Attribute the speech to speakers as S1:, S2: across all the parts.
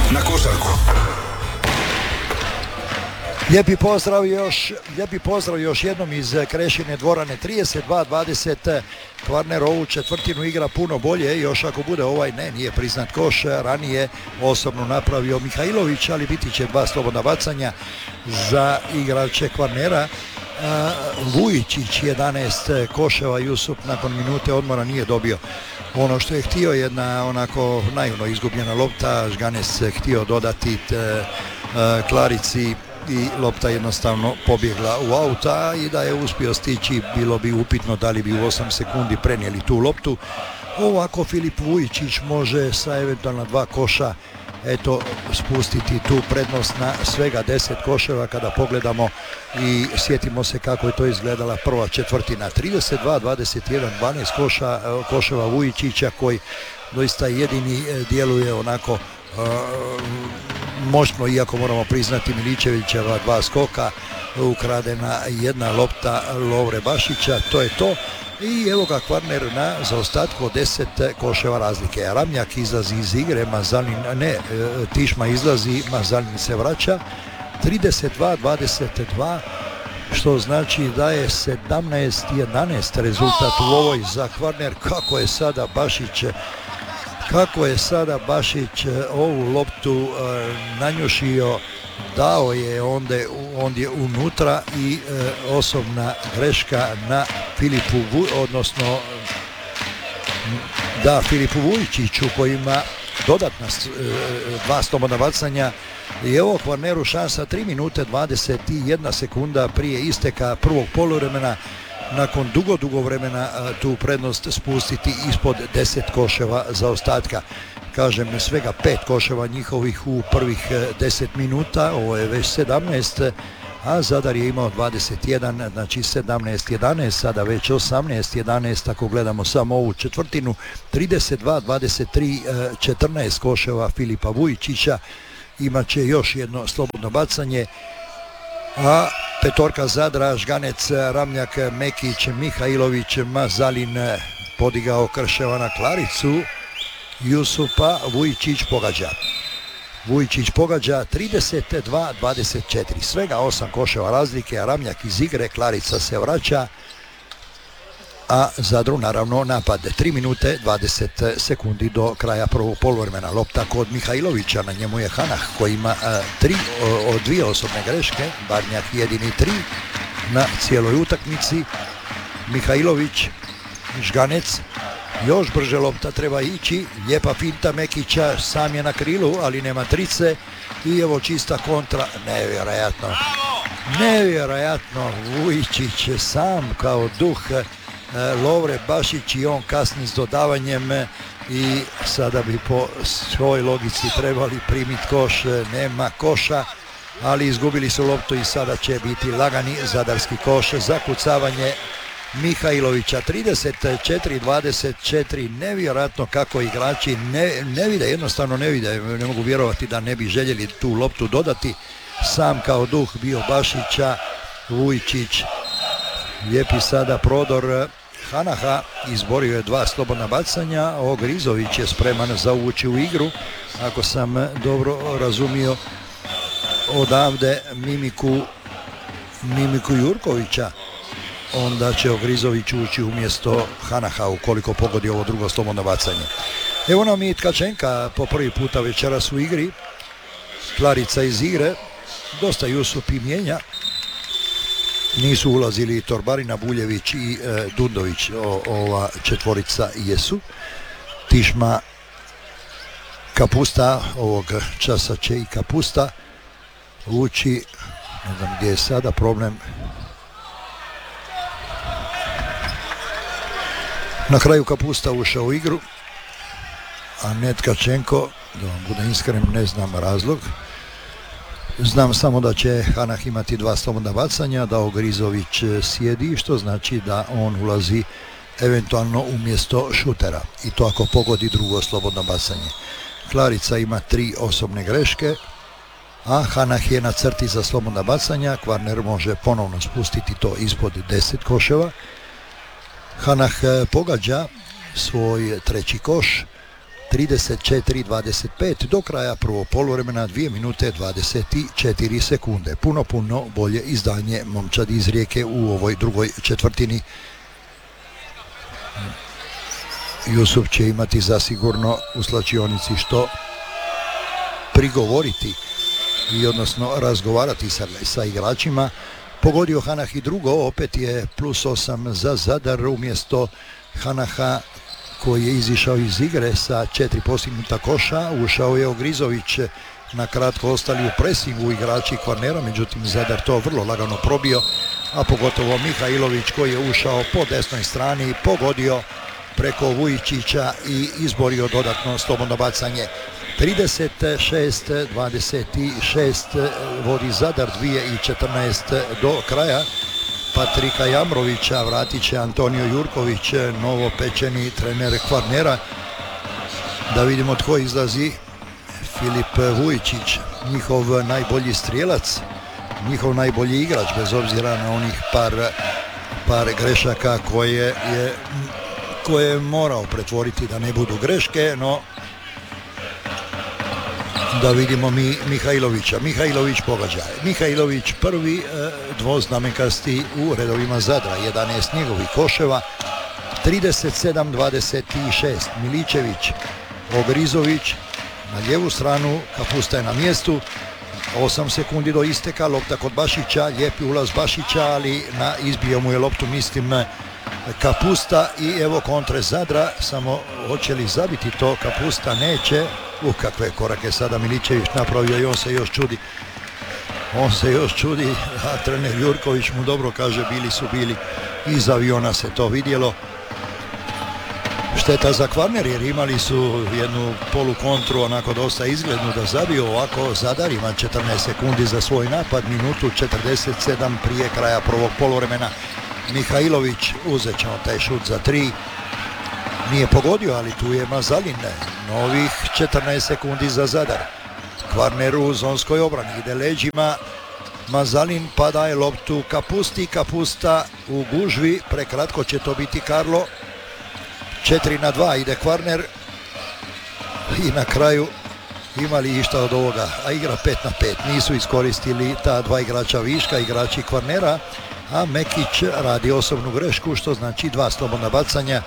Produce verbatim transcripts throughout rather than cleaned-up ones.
S1: na košarku.
S2: Lijepi pozdrav još, lijepi pozdrav još jednom iz Krešine dvorane. Trideset dva dvadeset, Kvarner ovu četvrtinu igra puno bolje, još ako bude ovaj, ne, nije priznat koš, ranije osobno napravio Mihajlović, ali biti će dva slobodna bacanja za igrače Kvarnera. Vujičić jedanaest koševa, Jusup nakon minute odmora nije dobio ono što je htio, jedna onako naivno izgubljena lopta, Žganec htio dodati t, Klarici i lopta jednostavno pobjegla u auta, i da je uspio stići bilo bi upitno da li bi u osam sekundi prenijeli tu loptu. Ovako Filip Vujičić može sa eventualno dva koša eto spustiti tu prednost na svega deset koševa kada pogledamo i sjetimo se kako je to izgledala prva četvrtina. Trideset dva dvadeset jedan, dvanaest koša, koševa Vujičića koji doista jedini djeluje onako uh, moćno, iako moramo priznati Miličevićeva dva skoka, ukradena jedna lopta Lovre Bašića, to je to. I evo ga Kvarner na zaostatku od deset koševa razlike. Ramljak izlazi iz igre, Mazalin, ne, Tišma izlazi, Mazalin se vraća. trideset dva dvadeset dva, što znači da je sedamnaest jedanaest rezultat u ovoj za Kvarner. Kako je sada Bašić kako je sada Bašić ovu loptu e, nanjušio, dao je onda, ondje unutra i e, osobna greška na Filipu, odnosno da Filipu Vujičiću koji ima dodatna e, dva slobodna bacanja. I evo Kvarneru šansa, tri minute dvadeset jedna sekunda prije isteka prvog poluvremena, nakon dugo, dugo vremena tu prednost spustiti ispod deset koševa zaostatka. Kažem, svega pet koševa njihovih u prvih deset minuta, ovo je već sedamnaest, a Zadar je imao dvadeset jedan, znači sedamnaest jedanaest, sada već osamnaest jedanaest ako gledamo samo ovu četvrtinu. Trideset dva dvadeset tri, četrnaest koševa Filipa Vujičića, imat će još jedno slobodno bacanje, a petorka Zadra, Žganec, Ramljak, Mekić, Mihajlović, Mazalin podigao krševa na Klaricu, Jusupa, Vujičić pogađa. Vujičić pogađa, trideset dva dvadeset četiri, svega osam koševa razlike, Ramljak iz igre, Klarica se vraća, a Zadru naravno napad. tri minute dvadeset sekundi do kraja prvog poluvremena. Lopta kod Mihajlovića, na njemu je Hanah koji ima a, tri, o, o, dvije osobne greške, Barnjak jedini tri na cijeloj utakmici. Mihajlović, Žganec, još brže lopta treba ići, lijepa finta Mekića, sam je na krilu ali nema trice i evo čista kontra, nevjerojatno, nevjerojatno, Vujičić sam kao duh, Lovre Bašić i on kasni s dodavanjem i sada bi po svoj logici trebali primiti koš, nema koša, ali izgubili su loptu i sada će biti lagani zadarski koš za kucavanje Mihajlovića. Trideset četiri dvadeset četiri, nevjerojatno kako igrači ne, ne vide, jednostavno ne vide, ne mogu vjerovati da ne bi željeli tu loptu dodati. Sam kao duh bio Bašića, Vujičić, lijepi sada prodor Hanaha, izborio je dva slobodna bacanja, Ogrizović je spreman za ući u igru, ako sam dobro razumio odavde mimiku, mimiku Jurkovića, onda će Ogrizović ući umjesto Hanaha ukoliko pogodi ovo drugo slobodno bacanje. Evo nam i Tkačenka po prvi puta večeras u igri, Klarica iz igre, dosta Jusup i mijenja. Nisu ulazili Torbarina, Buljević i e, Dundović, o, ova četvorica jesu. Tišma, Kapusta, ovog časa će i Kapusta ući, ne znam gdje je sada problem. Na kraju Kapusta ušao u igru, a ne Tkačenko, da vam budem iskren, ne znam razlog. Znam samo da će Hanah imati dva slobodna bacanja, da Ogrizović sjedi, što znači da on ulazi eventualno umjesto šutera. I to ako pogodi drugo slobodno bacanje. Klarica ima tri osobne greške, a Hanah je na crti za slobodna bacanja. Kvarner može ponovno spustiti to ispod deset koševa. Hanah pogađa svoj treći koš. trideset četiri dvadeset pet do kraja prvog poluvremena, dvije minute dvadeset četiri sekunde. Puno, puno bolje izdanje momčadi iz Rijeke u ovoj drugoj četvrtini. Jusuf će imati zasigurno u slačionici što prigovoriti i odnosno razgovarati sa, sa igračima. Pogodio Hanah i drugo, opet je plus osam za Zadar umjesto Hanaha koji je izišao iz igre sa četiri postignuta koša. Ušao je Ogrizović, na kratko ostali u presingu igrači Kvarnera, međutim Zadar to vrlo lagano probio, a pogotovo Mihajlović koji je ušao po desnoj strani, pogodio preko Vujičića i izborio dodatno slobodno bacanje. trideset šest dvadeset šest vodi Zadar, dvije i četrnaest do kraja. Patrika Jamrovića vratit će Antonio Jurković, novopečeni trener Kvarnera. Da vidimo tko izlazi. Filip Vujičić, njihov najbolji strijelac, njihov najbolji igrač, bez obzira na onih par, par grešaka koje je, koje je morao pretvoriti da ne budu greške, no da vidimo mi Mihajlovića. Mihajlović pogađa. Mihajlović prvi e, dvoznamenkasti u redovima Zadra, jedanaest njegovih koševa. trideset sedam dvadeset šest Miličević, Ogrizović na lijevu stranu, Kapusta je na mjestu, osam sekundi do isteka, lopta kod Bašića, lijepi ulaz Bašića, ali na izbio mu je loptu, mislim, Kapusta i evo kontre Zadra, samo hoće li zabiti to Kapusta, neće. U kakve korake sada Miličević napravio i on se još čudi. On se još čudi, a trener Jurković mu dobro kaže, bili su bili, iz aviona se to vidjelo. Šteta za Kvarner jer imali su jednu polukontru onako dosta izglednu da zabiju, ovako Zadar ima četrnaest sekundi za svoj napad, minutu četrdeset sedam prije kraja prvog poluvremena. Mihajlović uzet ćemo taj šut za tri. Nije pogodio, ali tu je Mazalin. Novih četrnaest sekundi za Zadar. Kvarner u zonskoj obrani, ide leđima. Mazalin pa daje loptu Kapusti. Kapusta u gužvi, prekratko će to biti Karlo. četiri na dva ide Kvarner. I na kraju imali išta od ovoga, a igra pet na pet. Nisu iskoristili ta dva igrača viška, igrači Kvarnera, a Mekić radi osobnu grešku, što znači dva slobodna bacanja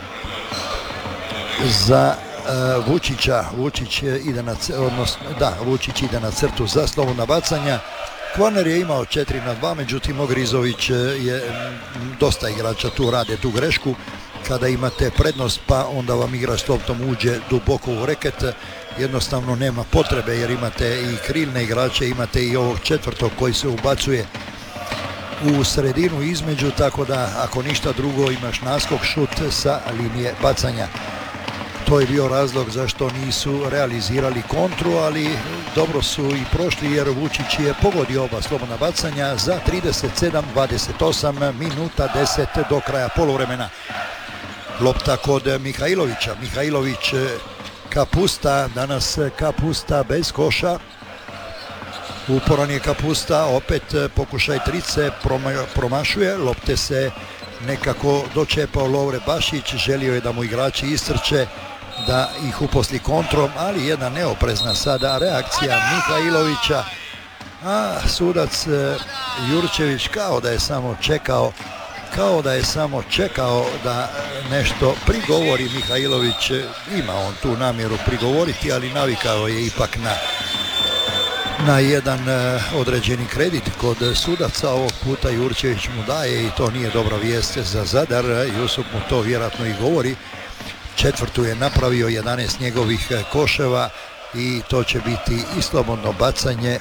S2: za uh, Vučića. Vučić ide na, odnosno, da, Vučić ide na crtu za slobodna bacanja. Kvarner je imao četiri na dva, međutim Ogrizović je, dosta igrača tu rade tu grešku. Kada imate prednost pa onda vam igrač s loptom uđe duboko u reket, jednostavno nema potrebe jer imate i krilne igrače, imate i ovog četvrtog koji se ubacuje u sredinu između, tako da ako ništa drugo imaš naskok šut sa linije bacanja. To je bio razlog zašto nisu realizirali kontru, ali dobro su i prošli jer Vučić je pogodio oba slobodna bacanja za trideset sedam dvadeset osam, minuta deset do kraja poluvremena. Lopta kod Mihajlovića. Mihajlović, Kapusta, danas Kapusta bez koša. Uporan je Kapusta, opet pokušaj trice, promašuje, lopte se nekako dočepao Lovre Bašić, želio je da mu igrači istrče, da ih uposli kontrom, ali jedna neoprezna sada reakcija Mihajlovića, a sudac Jurčević kao da je samo čekao kao da je samo čekao da nešto prigovori Mihajlović. Ima on tu namjeru prigovoriti, ali navikao je ipak na na jedan određeni kredit kod sudaca. Ovog puta Jurčević mu daje i to nije dobra vijest za Zadar. Jusuf mu to vjerojatno i govori. Četvrtu je napravio, jedanaest njegovih koševa i to će biti i slobodno bacanje,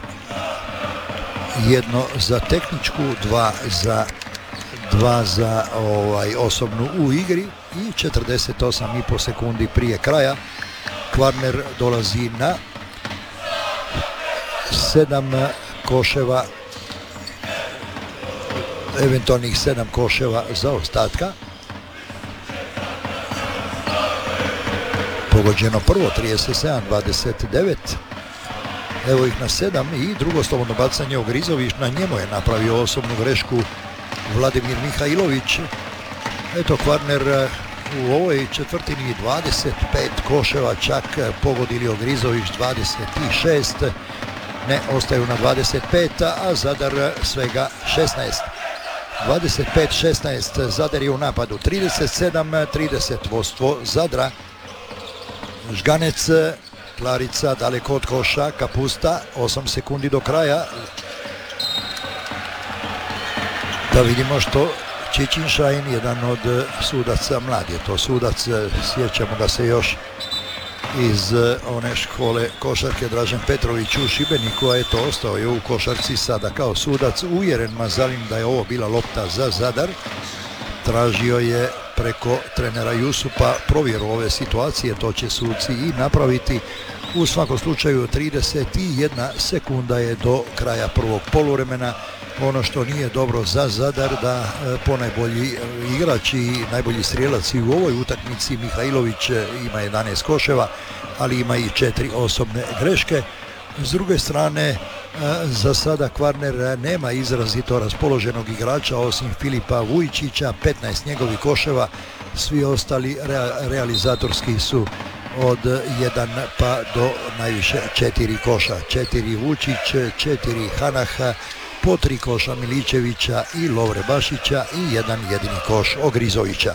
S2: jedno za tehničku, dva za dva za ovaj, osobnu u igri i četrdeset osam i pol sekundi prije kraja. Kvarner dolazi na sedam koševa, eventualnih sedam koševa za ostatka. Pogođeno prvo trideset sedam dvadeset devet, evo ih na sedam i drugo slobodno bacanje Ogrizović, na njemu je napravio osobnu grešku Vladimir Mihajlović. Eto, Kvarner u ovoj četvrtini dvadeset pet koševa, čak pogodili Ogrizović dvadeset šest, ne, ostaju na dvadeset pet, a Zadar svega šesnaest. dvadeset pet šesnaest, Zadar je u napadu, trideset sedam trideset vodstvo Zadra. Žganec, Klarica daleko od koša, Kapusta, osam sekundi do kraja. Da vidimo što Čičinšajn, jedan od sudaca, mlad je to sudac, sjećamo ga se još iz one škole košarke, Dražen Petrović u Šibeniku, a je to ostao je u košarci sada kao sudac. Uvjeren Mazalin da je ovo bila lopta za Zadar, tražio je preko trenera Jusupa provjeru ove situacije, to će suci i napraviti. U svakom slučaju trideset jedna sekunda je do kraja prvog poluvremena. Ono što nije dobro za Zadar, da ponajbolji igrač i najbolji strijelac i u ovoj utakmici Mihajlović ima jedanaest koševa, ali ima i četiri osobne greške. S druge strane, za sada Kvarner nema izrazito raspoloženog igrača osim Filipa Vujčića, petnaest njegovih koševa, svi ostali realizatorski su od jedan pa do najviše četiri koša. četiri Vučić, četiri Hanaha, po tri koša Miličevića i Lovre Bašića i jedan jedini koš Ogrizovića.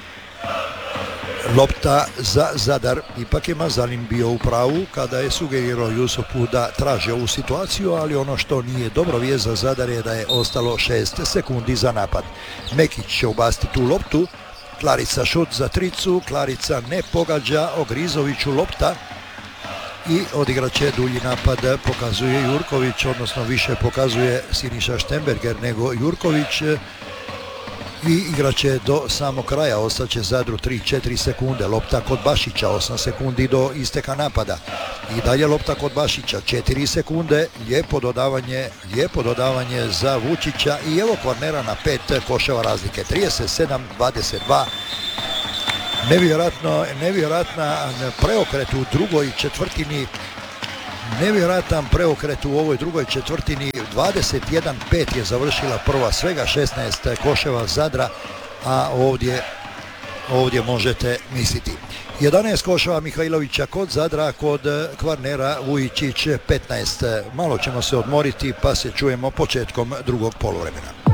S2: Lopta za Zadar, ipak je Mazalin bio u pravu kada je sugerirao Jusupu da traži ovu situaciju, ali ono što nije dobro vijest za Zadar je da je ostalo šest sekundi za napad. Mekić će ubaciti tu loptu, Klarica šut za tricu, Klarica ne pogađa, Ogrizoviću lopta i odigraće dulji napad, pokazuje Jurković, odnosno više pokazuje Siniša Štemberger nego Jurković, i igraće do samog kraja, ostaće Zadru tri četiri sekunde. Lopta kod Bašića, osam sekundi do isteka napada, i dalje lopta kod Bašića, četiri sekunde, lijepo dodavanje, lijepo dodavanje za Vučića i evo Kvarnera na pet koševa razlike, trideset sedam dvadeset dva. Nevjerojatno, nevjerojatna preokret u drugoj četvrtini, nevjerojatan preokret u ovoj drugoj četvrtini. Dvadeset jedan pet je završila prva, svega šesnaest koševa Zadra, a ovdje, ovdje možete misliti. jedanaest koševa Mihajlovića kod Zadra, kod Kvarnera Vujčić petnaest. Malo ćemo se odmoriti pa se čujemo početkom drugog poluvremena.